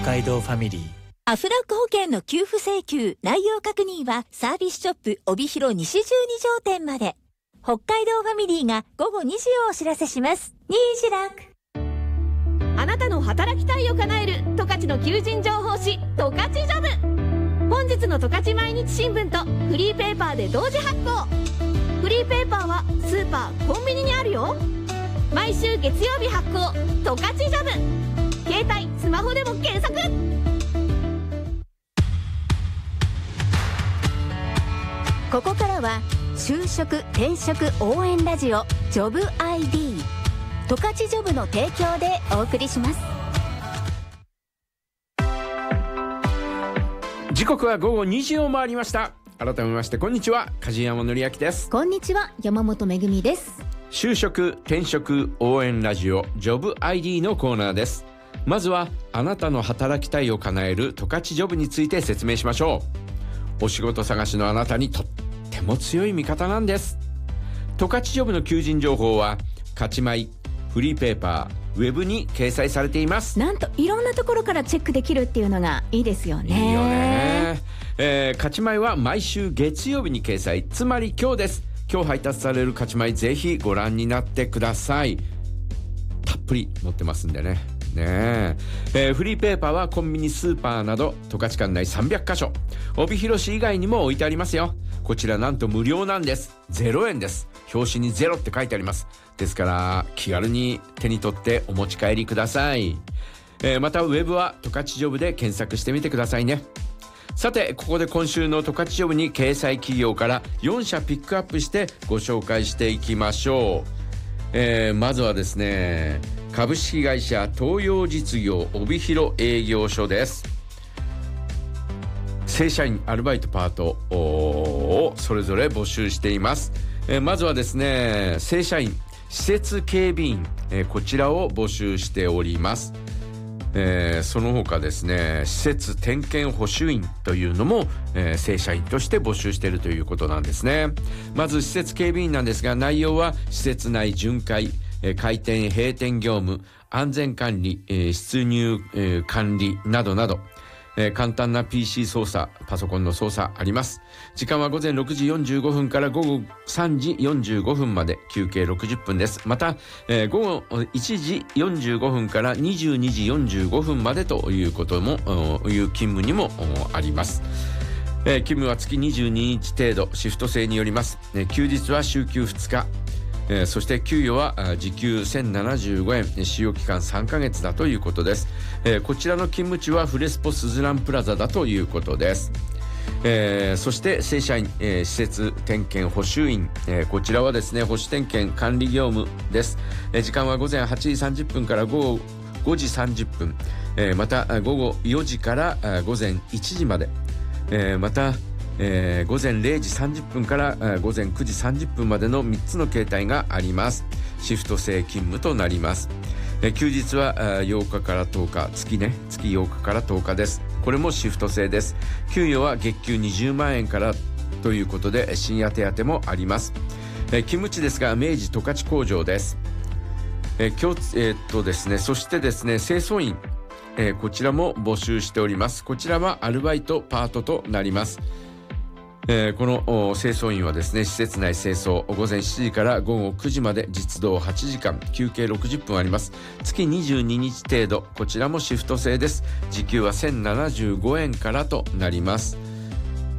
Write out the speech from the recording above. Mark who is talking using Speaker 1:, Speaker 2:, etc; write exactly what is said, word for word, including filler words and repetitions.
Speaker 1: 海道ファミリー。
Speaker 2: アフラック保険の給付請求内容確認はサービスショップ帯広西十二条店まで。北海道ファミリーが午後にじをお知らせします。にじらく。
Speaker 3: あなたの働きたいを叶える十勝の求人情報誌十勝ジョブ。本日の十勝毎日新聞とフリーペーパーで同時発行。フリーペーパーはスーパーコンビニにあるよ。毎週月曜日発行十勝ジョブ。携帯スマホでも検索。
Speaker 2: ここからは就職転職応援ラジオジョブ アイディー 十勝ジョブの提供でお送りします。
Speaker 4: 時刻は午後にじを回りました。改めましてこんにちは、梶山則明です。
Speaker 2: こんにちは、山本めぐみです。
Speaker 4: 就職転職応援ラジオジョブ アイディー のコーナーです。まずはあなたの働きたいを叶える十勝ジョブについて説明しましょう。お仕事探しのあなたにとっても強い味方なんです。十勝ジョブの求人情報は勝ち米、フリーペーパー、ウェブに掲載されています。
Speaker 2: なんといろんなところからチェックできるっていうのがいいですよね。
Speaker 4: いいよね、えー、勝ち米は毎週月曜日に掲載、つまり今日です。今日配達される勝ち米ぜひご覧になってください。たっぷり載ってますんでね。ねええー、フリーペーパーはコンビニ、スーパーなど十勝管内さんびゃくかしょ、帯広市以外にも置いてありますよ。こちらなんと無料なんです。ゼロえんです。表紙にゼロって書いてあります。ですから気軽に手に取ってお持ち帰りください。えー、またウェブは十勝ジョブで検索してみてくださいね。さてここで今週の十勝ジョブに掲載企業からよんしゃピックアップしてご紹介していきましょう。えー、まずはですね、株式会社東洋実業帯広営業所です。正社員、アルバイト、パートをそれぞれ募集しています。えー、まずはですね、正社員施設警備員、えー、こちらを募集しております。えー、その他ですね、施設点検補修員というのも、えー、正社員として募集しているということなんですね。まず施設警備員なんですが、内容は施設内巡回、えー、開店閉店業務、安全管理、えー、出入、えー、管理などなど、えー、簡単な ピーシー 操作、パソコンの操作あります。時間はごぜんろくじよんじゅうごふんからごごさんじよんじゅうごふんまで、休憩ろくじゅっぷんです。また、えー、ごごいちじよんじゅうごふんからにじゅうにじよんじゅうごふんまでということも、いう勤務にもあります。えー、勤務は月にじゅうににち程度、シフト制によります。えー、休日は週休ふつか、えー、そして給与は時給せんななじゅうごえん、使用期間さんかげつだということです。えー、こちらの勤務地はフレスポスズランプラザだということです。えー、そして正社員、えー、施設点検補修員、えー、こちらはですね、保守点検管理業務です。えー、時間はごぜんはちじさんじゅっぷんから午後ごじさんじゅっぷん、えー、また午後よじから午前いちじまで、えー、またえー、ごぜんれいじさんじゅっぷんからごぜんくじさんじゅっぷんまでのみっつの形態があります。シフト制勤務となります。えー、休日はようかからとおか、月ね、月ようかからとおかです。これもシフト制です。給与は月給にじゅうまんえんからということで、深夜手当もあります。えー、勤務地ですが明治十勝工場です。えー今日えー、っとですね、そしてですね、清掃員、えー、こちらも募集しております。こちらはアルバイト、パートとなります。えー、この清掃員はですね、施設内清掃、ごぜんしちじからごごくじまで、実働はちじかん、休憩ろくじゅっぷんあります。月にじゅうににち程度、こちらもシフト制です。時給はせんななじゅうごえんからとなります。